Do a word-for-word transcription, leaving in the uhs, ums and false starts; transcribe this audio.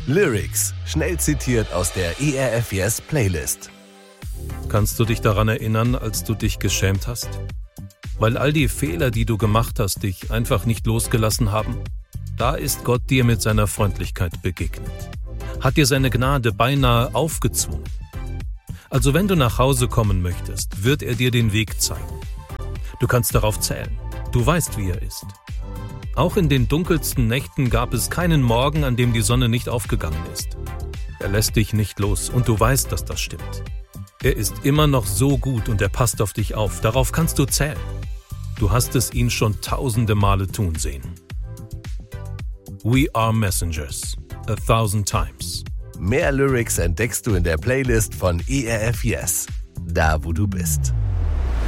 Lyrics, schnell zitiert aus der E R F Yes Playlist. Kannst du dich daran erinnern, als du dich geschämt hast? Weil all die Fehler, die du gemacht hast, dich einfach nicht losgelassen haben? Da ist Gott dir mit seiner Freundlichkeit begegnet. Hat dir seine Gnade beinahe aufgezwungen. Also wenn du nach Hause kommen möchtest, wird er dir den Weg zeigen. Du kannst darauf zählen. Du weißt, wie er ist. Auch in den dunkelsten Nächten gab es keinen Morgen, an dem die Sonne nicht aufgegangen ist. Er lässt dich nicht los und du weißt, dass das stimmt. Er ist immer noch so gut und er passt auf dich auf. Darauf kannst du zählen. Du hast es ihn schon tausende Male tun sehen. We are messengers. A thousand times. Mehr Lyrics entdeckst du in der Playlist von E R F Yes. Da, wo du bist.